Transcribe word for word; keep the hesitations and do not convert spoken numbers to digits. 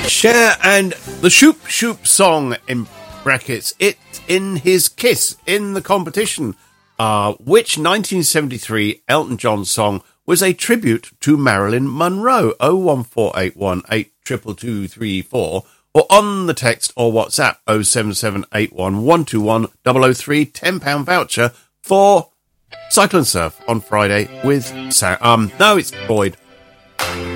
Cher and the Shoop Shoop song, in brackets, It in His Kiss, in the competition, uh, which nineteen seventy-three Elton John song was a tribute to Marilyn Monroe. oh one four eight one eight two two two three four, or on the text or WhatsApp oh seven seven eight one one two one zero zero three, ten pound voucher for Cycle and Surf on Friday with Sam. Um, no, it's Boyd.